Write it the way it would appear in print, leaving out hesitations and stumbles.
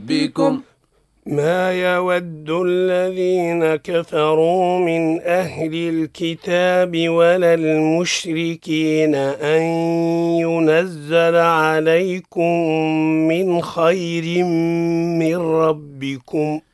ربكم ما يود الذين كفروا من أهل الكتاب ولا المشركين أن ينزل عليكم من خير من ربكم